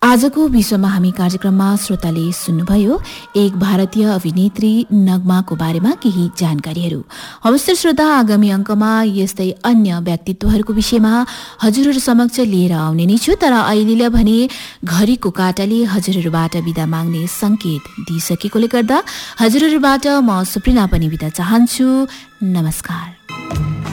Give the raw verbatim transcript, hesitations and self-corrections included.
आजको विश्वमा हामी कार्यक्रममा श्रोताले सुन्नुभयो एक भारतीय अभिनेत्री नगमाको बारेमा केही जानकारीहरू। हवस् श्रोता, आगामी अङ्कमा यस्तै अन्य व्यक्तित्वहरूको विषयमा हजुरहरू समक्ष लिएर आउने नै छु। तर अहिलेलाई भने घडीको काँटाले हजुरहरूबाट बिदा माग्ने संकेत दिइसकेकोले गर्दा हजुरहरूबाट म सुप्रिना पनि बिदा चाहन्छु। नमस्कार।